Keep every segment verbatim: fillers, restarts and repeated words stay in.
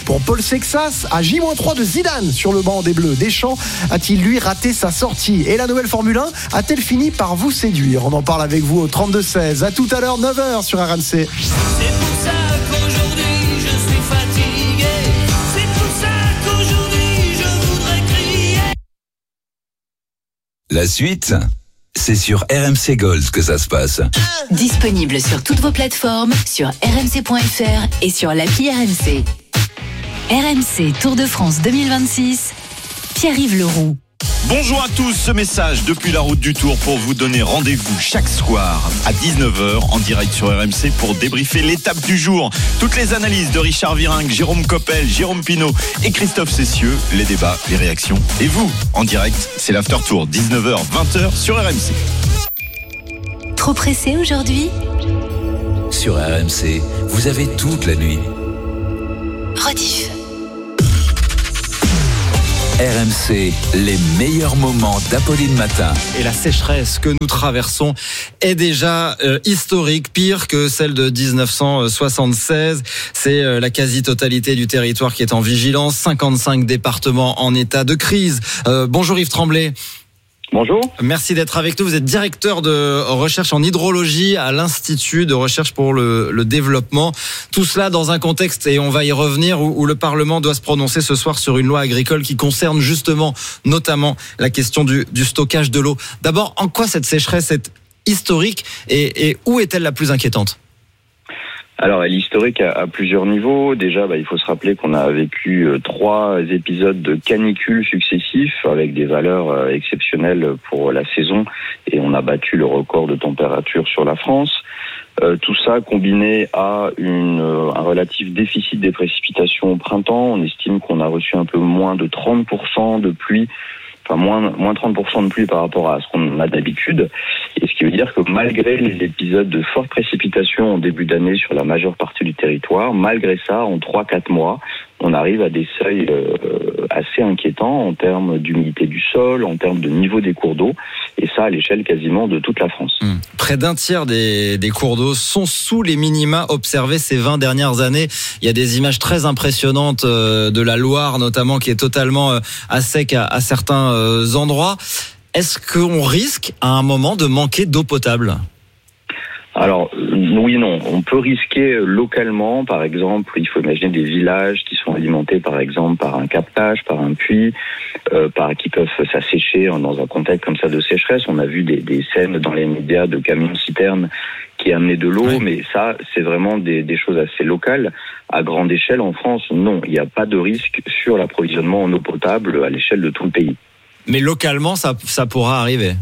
Pour Paul Sexas, à J trois de Zidane sur le banc des Bleus. Deschamps a-t-il lui raté sa sortie? Et la nouvelle Formule un a-t-elle fini par vous séduire? On en parle avec vous au trente-deux seize. À tout à l'heure, neuf heures sur R M C. C'est pour ça qu'aujourd'hui je suis fatigué. C'est pour ça qu'aujourd'hui je voudrais crier. La suite, c'est sur R M C Gold que ça se passe. Disponible sur toutes vos plateformes, sur r m c point f r et sur l'appli R M C. R M C Tour de France deux mille vingt-six, Pierre-Yves Leroux. Bonjour à tous, ce message depuis la route du Tour pour vous donner rendez-vous chaque soir à dix-neuf heures en direct sur R M C pour débriefer l'étape du jour. Toutes les analyses de Richard Virenque, Jérôme Coppel, Jérôme Pinault et Christophe Cessieux, les débats, les réactions. Et vous, en direct, c'est l'After Tour, dix-neuf heures, vingt heures sur R M C. Trop pressé aujourd'hui? Sur R M C, vous avez toute la nuit. Rediff. R M C, les meilleurs moments d'Apolline Matin. Et la sécheresse que nous traversons est déjà euh, historique, pire que celle de dix-neuf cent soixante-seize. C'est euh, la quasi-totalité du territoire qui est en vigilance, cinquante-cinq départements en état de crise. Euh, bonjour Yves Tremblay. Bonjour. Merci d'être avec nous. Vous êtes directeur de recherche en hydrologie à l'Institut de recherche pour le, le développement. Tout cela dans un contexte, et on va y revenir, où, où le Parlement doit se prononcer ce soir sur une loi agricole qui concerne justement, notamment, la question du, du stockage de l'eau. D'abord, en quoi cette sécheresse est historique et, et où est-elle la plus inquiétante ? Alors, elle est historique à, à plusieurs niveaux. Déjà, bah, il faut se rappeler qu'on a vécu euh, trois épisodes de canicule successifs avec des valeurs euh, exceptionnelles pour la saison, et on a battu le record de température sur la France. Euh, tout ça combiné à une, euh, un relatif déficit des précipitations au printemps. On estime qu'on a reçu un peu moins de trente pour cent de pluie, enfin moins, moins trente pour cent de pluie par rapport à ce qu'on a d'habitude. Et ce qui veut dire que malgré les épisodes de fortes précipitations en début d'année sur la majeure partie du territoire, malgré ça, en trois à quatre mois, on arrive à des seuils euh, assez inquiétants en termes d'humidité du sol, en termes de niveau des cours d'eau, et ça à l'échelle quasiment de toute la France. Mmh. Près d'un tiers des, des cours d'eau sont sous les minima observés ces vingt dernières années. Il y a des images très impressionnantes euh, de la Loire notamment, qui est totalement euh, à sec à, à certains euh, endroits. Est-ce qu'on risque à un moment de manquer d'eau potable ? Alors, oui et non. On peut risquer localement, par exemple, il faut imaginer des villages qui sont alimentés, par exemple, par un captage, par un puits, euh, par, qui peuvent s'assécher dans un contexte comme ça de sécheresse. On a vu des, des scènes dans les médias de camions-citernes qui amenaient de l'eau, oui. Mais ça, c'est vraiment des, des choses assez locales. À grande échelle, en France, non. Il n'y a pas de risque sur l'approvisionnement en eau potable à l'échelle de tout le pays. Mais localement, ça, ça pourra arriver.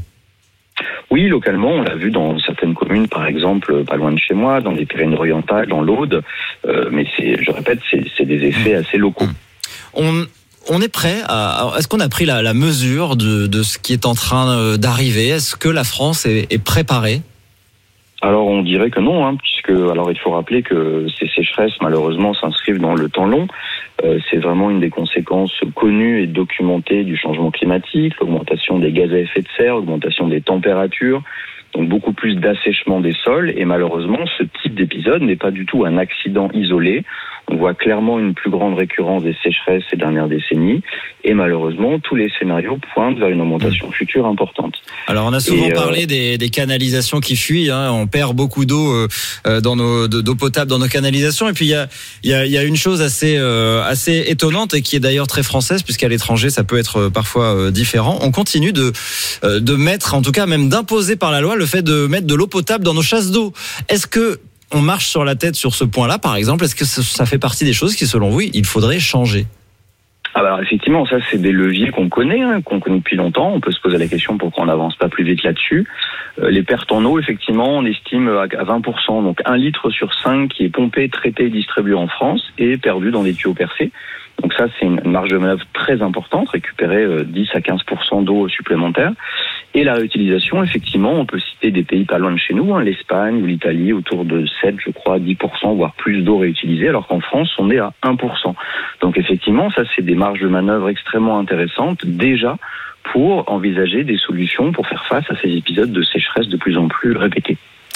Oui, localement, on l'a vu dans certaines communes, par exemple, pas loin de chez moi, dans les Pyrénées-Orientales, dans l'Aude. Euh, mais c'est, je répète, c'est, c'est des effets assez locaux. On, on est prêt à, est-ce qu'on a pris la, la mesure de, de ce qui est en train d'arriver ? Est-ce que la France est, est préparée ? Alors on dirait que non, hein, puisque alors il faut rappeler que ces sécheresses malheureusement s'inscrivent dans le temps long. Euh, c'est vraiment une des conséquences connues et documentées du changement climatique, l'augmentation des gaz à effet de serre, l'augmentation des températures, donc beaucoup plus d'assèchement des sols. Et malheureusement, ce type d'épisode n'est pas du tout un accident isolé. On voit clairement une plus grande récurrence des sécheresses ces dernières décennies. Et malheureusement, tous les scénarios pointent vers une augmentation future importante. Alors, on a souvent et parlé euh... des, des canalisations qui fuient. Hein. On perd beaucoup d'eau, euh, dans nos, d'eau potable dans nos canalisations. Et puis, il y a, y a, y a une chose assez, euh, assez étonnante et qui est d'ailleurs très française, puisqu'à l'étranger, ça peut être parfois euh, différent. On continue de, euh, de mettre, en tout cas même d'imposer par la loi, le fait de mettre de l'eau potable dans nos chasses d'eau. Est-ce que on marche sur la tête sur ce point-là, par exemple? Est-ce que ça fait partie des choses qui, selon vous, il faudrait changer? Ah bah alors effectivement, ça c'est des leviers qu'on connaît, hein, qu'on connaît depuis longtemps. On peut se poser la question pourquoi on n'avance pas plus vite là-dessus. Euh, les pertes en eau, effectivement, on estime à vingt pour cent, donc un litre sur cinq qui est pompé, traité et distribué en France est perdu dans des tuyaux percés. Donc ça, c'est une marge de manœuvre très importante, récupérer dix à quinze pour cent d'eau supplémentaire. Et la réutilisation, effectivement, on peut citer des pays pas loin de chez nous, hein, l'Espagne ou l'Italie, autour de sept, je crois, dix pour cent, voire plus d'eau réutilisée, alors qu'en France, on est à un pour cent. Donc effectivement, ça, c'est des marges de manœuvre extrêmement intéressantes, déjà, pour envisager des solutions pour faire face à ces épisodes de sécheresse de plus en plus répétés.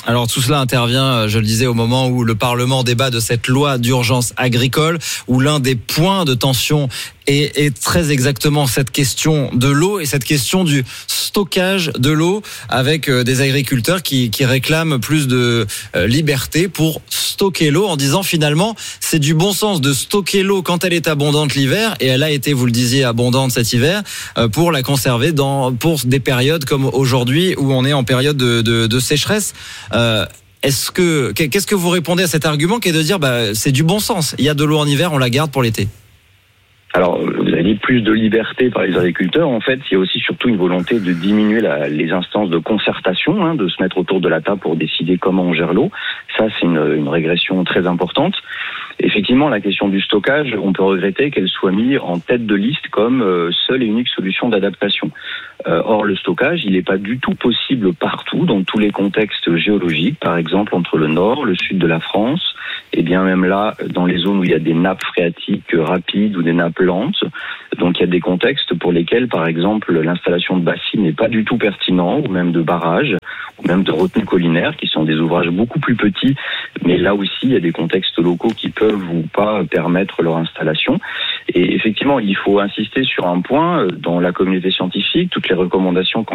Alors tout cela intervient, je le disais, au moment où le Parlement débat de cette loi d'urgence agricole, où l'un des points de tension est, est très exactement cette question de l'eau et cette question du stockage de l'eau, avec des agriculteurs qui, qui réclament plus de liberté pour stocker l'eau, en disant finalement c'est du bon sens de stocker l'eau quand elle est abondante l'hiver, et elle a été, vous le disiez, abondante cet hiver, pour la conserver dans, pour des périodes comme aujourd'hui où on est en période de, de, de sécheresse. Euh, est-ce que, qu'est-ce que vous répondez à cet argument qui est de dire bah, c'est du bon sens, il y a de l'eau en hiver, on la garde pour l'été? Alors, vous avez dit plus de liberté par les agriculteurs. En fait, il y a aussi surtout une volonté de diminuer la, les instances de concertation, hein, de se mettre autour de la table pour décider comment on gère l'eau. Ça, c'est une, une régression très importante. Effectivement, la question du stockage, on peut regretter qu'elle soit mise en tête de liste comme euh, seule et unique solution d'adaptation. Euh, or, le stockage, il n'est pas du tout possible partout, dans tous les contextes géologiques, par exemple entre le nord, le sud de la France, et bien même là, dans les zones où il y a des nappes phréatiques rapides ou des nappes lentes. Donc il y a des contextes pour lesquels, par exemple, l'installation de bassines n'est pas du tout pertinent, ou même de barrages, ou même de retenues collinaires, qui sont des ouvrages beaucoup plus petits, mais là aussi, il y a des contextes locaux qui peuvent ou pas permettre leur installation. Et effectivement, il faut insister sur un point, dans la communauté scientifique, toutes les recommandations